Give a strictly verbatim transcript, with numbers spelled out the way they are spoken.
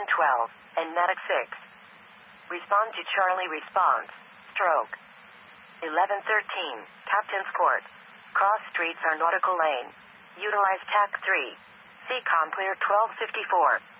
ten twelve, and Medic six. Respond to Charlie response. Stroke. eleven thirteen, Captain's Court. Cross streets are nautical lane. Utilize T A C three. C COM clear twelve fifty-four.